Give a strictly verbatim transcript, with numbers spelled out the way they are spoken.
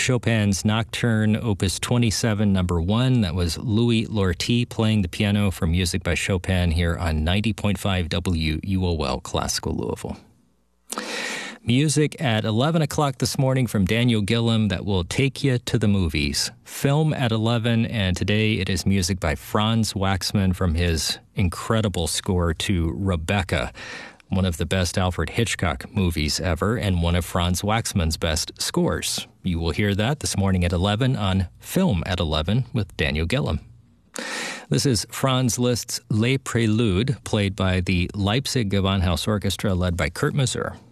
Chopin's Nocturne, Opus twenty-seven, number one. That was Louis Lortie playing the piano for Music by Chopin here on ninety point five W U O L Classical Louisville. Music at eleven o'clock this morning from Daniel Gillam that will take you to the movies. Film at eleven, and today it is music by Franz Waxman from his incredible score to Rebecca, one of the best Alfred Hitchcock movies ever, and one of Franz Waxman's best scores. You will hear that this morning at eleven on Film at eleven with Daniel Gillam. This is Franz Liszt's Les Préludes, played by the Leipzig Gewandhaus Orchestra, led by Kurt Masur.